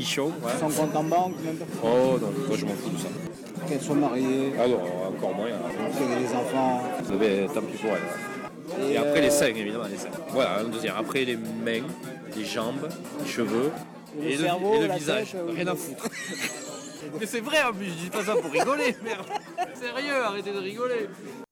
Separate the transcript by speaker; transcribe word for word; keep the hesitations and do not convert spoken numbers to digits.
Speaker 1: chaud. Ouais.
Speaker 2: Son compte en banque, même pas.
Speaker 1: Oh non, moi je m'en fous de ça.
Speaker 2: Qu'elle soit mariée,
Speaker 1: Ah non, encore moins.
Speaker 2: qu'elle ait des enfants.
Speaker 1: Mais tant pis pour elle. Et, Et après euh... les seins, évidemment, les seins. Voilà, un deuxième. Après les mains, les jambes, les cheveux
Speaker 2: et le,
Speaker 1: et
Speaker 2: cerveau,
Speaker 1: le, et le
Speaker 2: la
Speaker 1: visage.
Speaker 2: tête,
Speaker 1: Rien à foutre. Mais c'est vrai en plus, je dis pas ça pour rigoler, merde. Sérieux, arrêtez de rigoler.